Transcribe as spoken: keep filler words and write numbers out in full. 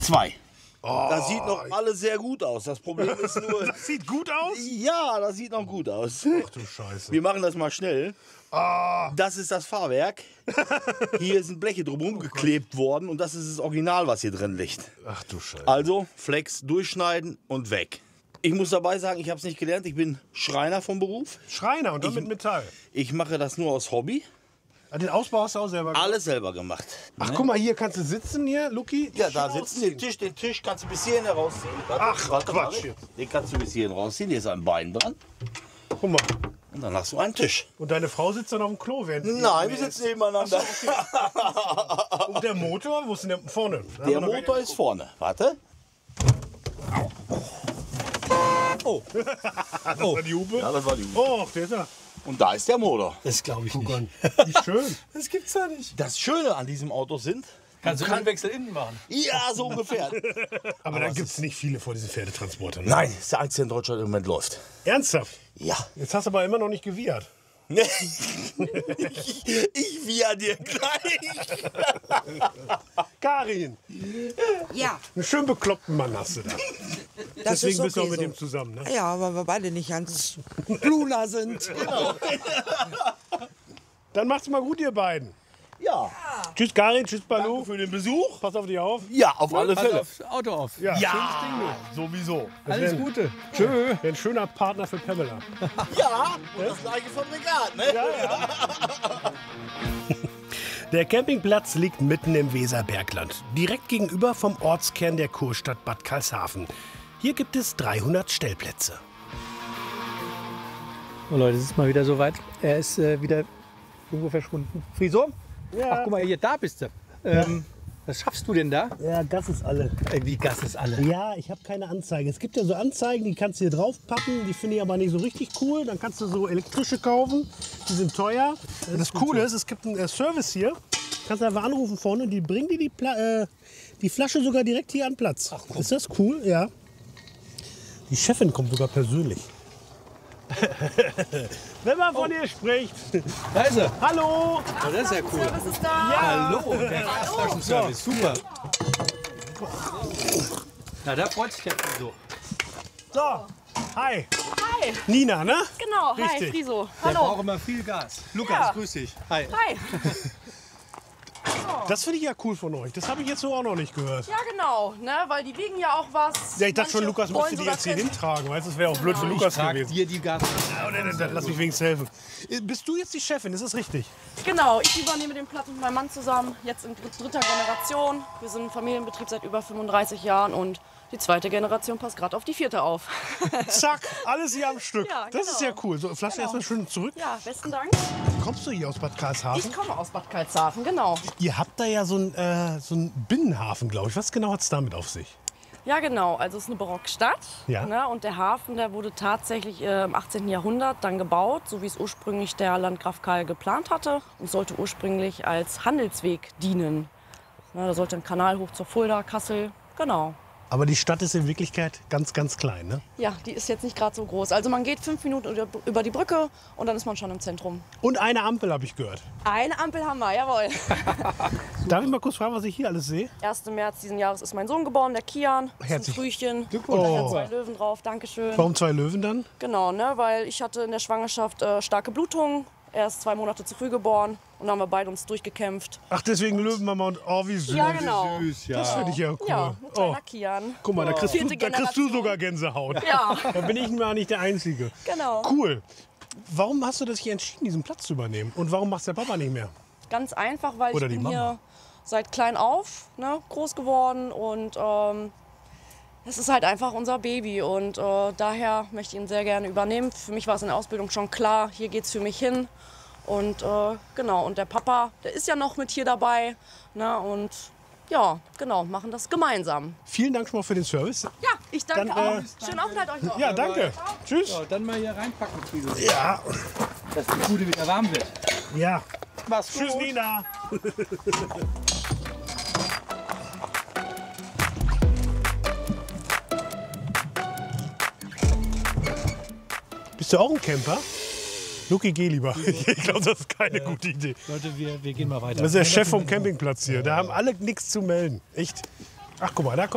Zwei. Oh. Das sieht noch alles sehr gut aus. Das Problem ist nur... Das sieht gut aus? Ja, das sieht noch gut aus. Ach du Scheiße. Wir machen das mal schnell. Oh. Das ist das Fahrwerk. Hier sind Bleche drumherum geklebt worden und das ist das Original, was hier drin liegt. Ach du Scheiße. Also Flex durchschneiden und weg. Ich muss dabei sagen, ich habe es nicht gelernt. Ich bin Schreiner vom Beruf. Schreiner und dann Ich- mit Metall. Ich mache das nur aus Hobby. Den Ausbau hast du auch selber gemacht? Alles selber gemacht. Ach, guck mal, hier kannst du sitzen hier, Luki. Ja, da sitzen den Tisch, den Tisch kannst du bis hierhin rausziehen. Warte, Ach, warte, Quatsch warte. jetzt. Den kannst du bis hierhin rausziehen. Hier ist ein Bein dran. Guck mal. Und dann hast du einen Tisch. Und deine Frau sitzt dann auf dem Klo, während sie- Nein, wir sitzen nebeneinander. Und der Motor, wo ist denn der vorne? Da haben wir Der noch Motor ist vorne. Warte. Oh. Das war die Hupe. Ja, das war die. Oh, der ist da. Und da ist der Motor. Das glaube ich nicht. Wie schön. Das gibt's ja nicht. Das Schöne an diesem Auto sind, Kannst du einen Wechsel innen machen? ja, so ungefähr. Aber da gibt es nicht viele vor diesen Pferdetransportern. Ne? Nein, das ist der einzige in Deutschland im Moment läuft. Ernsthaft? Ja. Jetzt hast du aber immer noch nicht gewiehert. ich ich wir dir gleich. Karin, Ja, einen schön bekloppten Mann hast du da. das Deswegen ist bist du auch okay mit so. dem zusammen, ne? Ja, weil wir beide nicht ganz Bluna sind. Dann macht's mal gut, ihr beiden. Ja. Tschüss, Karin, tschüss, Balu. Danke für den Besuch. Pass auf dich auf. Ja, auf alle Pass Fälle. auf, Auto auf. Ja. Ja, sowieso. Alles Gute. Tschö. Wäre ein schöner Partner für Pamela. Ja, und das gleiche Fabrikat, ne? Der Campingplatz liegt mitten im Weserbergland, direkt gegenüber vom Ortskern der Kurstadt Bad Karlshafen. Hier gibt es dreihundert Stellplätze. Oh Leute, es ist mal wieder soweit. Er ist äh, wieder irgendwo verschwunden. Friso? Ja. Ach, guck mal, hier, da bist du. Ähm, Was schaffst du denn da? Ja, Gas ist alle. Äh, Wie Gas ist alle. Ja, ich habe keine Anzeige. Es gibt ja so Anzeigen, die kannst du hier draufpacken. Die finde ich aber nicht so richtig cool. Dann kannst du so elektrische kaufen. Die sind teuer. Das, das Coole ist, es gibt einen äh, Service hier. Kannst einfach anrufen vorne. Die bringen dir die, Pla äh, die Flasche sogar direkt hier an Platz. Ach, ist das cool? Ja. Die Chefin kommt sogar persönlich. Wenn man von ihr spricht. Da ist er. Hallo! Oh, das ist ja cool. Service ist da. Hallo, der Gasflaschenservice. Super. Na, da freut sich der Friso. So, hi. Hi. Nina, ne? Genau, hi, Richtig. Friso. Der Hallo. braucht immer viel Gas. Lukas, Ja. grüß dich. Hi. Hi. Das finde ich ja cool von euch. Das habe ich jetzt so auch noch nicht gehört. Ja, genau, ne, weil die wiegen ja auch was. Ja, ich dachte schon, Manche Lukas wollen müsste die sogar jetzt hier fest- hintragen. Weißt du, das wäre auch blöd für Lukas Trag gewesen. dir die Gas. Ja, dann, dann lass mich wenigstens helfen. Äh, Bist du jetzt die Chefin? Ist das richtig? Genau, ich übernehme den Platz mit meinem Mann zusammen, jetzt in dritter Generation. Wir sind ein Familienbetrieb seit über fünfunddreißig Jahren und die zweite Generation passt gerade auf die vierte auf. Zack, alles hier am Stück. Ja, Das ist genau. ja cool. So, Flasche erstmal schön zurück. Ja, besten Dank. Kommst du hier aus Bad Karlshafen? Ich komme aus Bad Karlshafen, genau. Ihr habt da ja so einen äh, so einen Binnenhafen, glaube ich. Was genau hat es damit auf sich? Ja, genau. Also es ist eine Barockstadt. Ja. Ne? Und der Hafen, der wurde tatsächlich äh, im achtzehnten Jahrhundert dann gebaut, so wie es ursprünglich der Landgraf Karl geplant hatte. Und sollte ursprünglich als Handelsweg dienen. Ne? Da sollte ein Kanal hoch zur Fulda, Kassel. Genau. Aber die Stadt ist in Wirklichkeit ganz, ganz klein, ne? Ja, die ist jetzt nicht gerade so groß. Also man geht fünf Minuten über- über die Brücke und dann ist man schon im Zentrum. Und eine Ampel habe ich gehört. Eine Ampel haben wir, jawohl. Darf ich mal kurz fragen, was ich hier alles sehe? ersten März diesen Jahres ist mein Sohn geboren, der Kian. Das ist ein Herzlich- Frühchen. Glückwunsch. Da sind Oh. zwei Löwen drauf, Dankeschön. Warum zwei Löwen dann? Genau, ne, weil ich hatte in der Schwangerschaft äh, starke Blutungen. Er ist zwei Monate zu früh geboren und dann haben wir beide uns durchgekämpft. Ach, deswegen Löwenmama und oh, wie süß. Ja, genau. Süß, ja. Das finde ich ja cool. Ja, ein oh. kleiner Kian. Guck mal, da kriegst, du, Vierte da kriegst du Generation. sogar Gänsehaut. Ja, Da bin ich mal nicht der Einzige. genau. Cool. Warum hast du dich entschieden, diesen Platz zu übernehmen? Und warum macht der Papa nicht mehr? Ganz einfach, weil Oder ich die bin Mama. hier seit klein auf ne, groß geworden und ähm, es ist halt einfach unser Baby und äh, daher möchte ich ihn sehr gerne übernehmen. Für mich war es in der Ausbildung schon klar, hier geht es für mich hin. Und äh, genau, und der Papa, der ist ja noch mit hier dabei. Ne, und ja, genau, machen das gemeinsam. Vielen Dank schon mal für den Service. Ja, ich danke Dann, auch. äh, Schönen Aufenthalt euch noch. Ja, danke. Tschüss. So, dann mal hier reinpacken, Friso. Ja, Dass die Bude wieder warm wird. ja. Mach's Tschüss, Nina. Bist du auch ein Camper? Luki, geh lieber. Ich glaube, das ist keine gute Idee. Leute, wir, wir gehen mal weiter. Das ist der Chef vom Campingplatz hier. Da haben alle nichts zu melden. Echt? Ach, guck mal, da kommt